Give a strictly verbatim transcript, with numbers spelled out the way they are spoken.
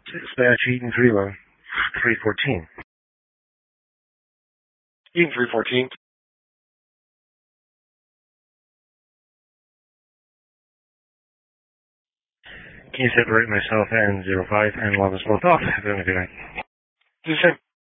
Slash Eaton three one. three fourteen. Eaton three fourteen. Can you separate myself and zero five and log us both off? Have a good night. Do the same.